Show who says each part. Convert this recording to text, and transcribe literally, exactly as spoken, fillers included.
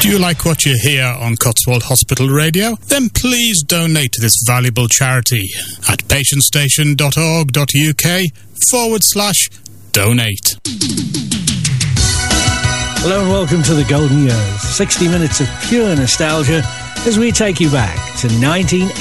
Speaker 1: Do you like what you hear on Cotswold Hospital Radio? Then please donate to this valuable charity at patientstation.org.uk forward slash donate.
Speaker 2: Hello and welcome to the Golden Years. sixty minutes of pure nostalgia as we take you back to nineteen